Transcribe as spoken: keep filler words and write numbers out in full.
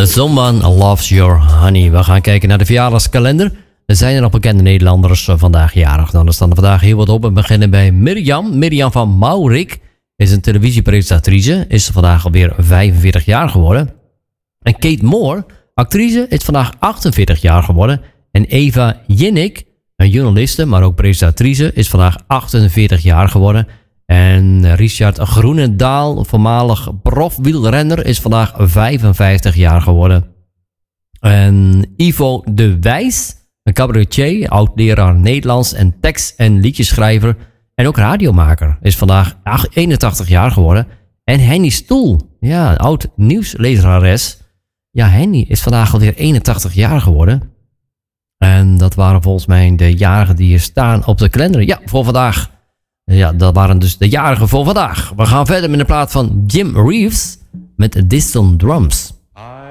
Someone Loves Your Honey. We gaan kijken naar de verjaardagskalender. Er zijn er nog bekende Nederlanders vandaag jarig. Nou, er staan er vandaag heel wat op. We beginnen bij Mirjam. Mirjam van Maurik is een televisiepresentatrice. Is vandaag alweer vijfenveertig jaar geworden. En Kate Moore, actrice, is vandaag achtenveertig jaar geworden. En Eva Jinnik, een journaliste, maar ook presentatrice, is vandaag achtenveertig jaar geworden. En Richard Groenendaal, voormalig profwielrenner, is vandaag vijfenvijftig jaar geworden. En Ivo de Wijs, een cabaretier, oud-leraar Nederlands en tekst- en liedjeschrijver en ook radiomaker, is vandaag eenentachtig jaar geworden. En Henny Stoel, ja, een oud nieuwslezerares. Ja, Henny is vandaag alweer eenentachtig jaar geworden. En dat waren volgens mij de jarigen die hier staan op de kalender. Ja, voor vandaag. Ja, dat waren dus de jarigen voor vandaag. We gaan verder met de plaat van Jim Reeves met Distant Drums.